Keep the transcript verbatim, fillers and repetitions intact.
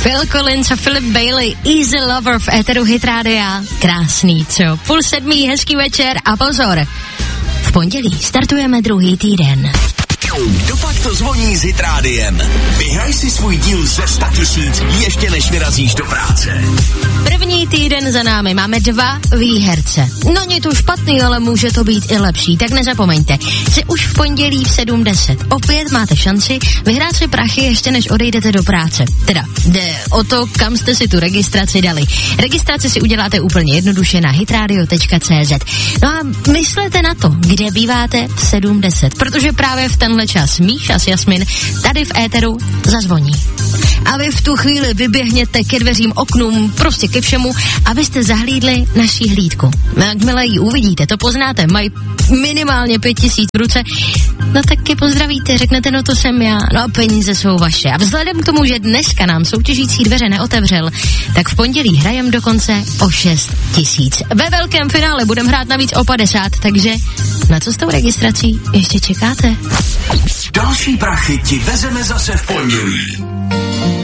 Phil Collins a Philip Bailey, Easy Lover v éteru Hit Rádia. Krásný, co? Půl sedmý, hezký večer a pozor. V pondělí startujeme druhý týden. Kdopak to zvoní s Hit Rádiem. Vyhraj si svůj díl ze sta tisíc ještě než vyrazíš do práce. První týden za námi, máme dva výherce. No není to špatný, ale může to být i lepší, tak nezapomeňte, že už v pondělí v sedm deset opět máte šanci vyhrát si prachy ještě než odejdete do práce. Teda jde o to, kam jste si tu registraci dali. Registraci si uděláte úplně jednoduše na hitradio tečka cé zet. No a myslete na to, kde býváte v sedm deset, protože právě v tenhle čas Míša s Jasmin tady v éteru zazvoní. A vy v tu chvíli vyběhněte ke dveřím, oknům, prostě ke všemu, abyste zahlídli naší hlídku. Jakmile ji uvidíte, to poznáte, mají minimálně pět tisíc v ruce, no tak je pozdravíte, řeknete, no to jsem já, no a peníze jsou vaše. A vzhledem k tomu, že dneska nám soutěžící dveře neotevřel, tak v pondělí hrajem dokonce o šest tisíc. Ve velkém finále budeme hrát navíc o padesát, takže na co s tou registrací ještě čekáte? Další prachy ti vezeme zase v pondělí.